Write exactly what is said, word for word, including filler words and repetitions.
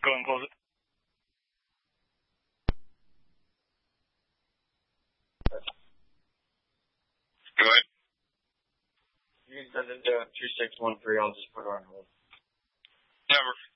Go ahead and close it. Go ahead. You can send it to two six one three. I'll just put it on hold. Yeah, we're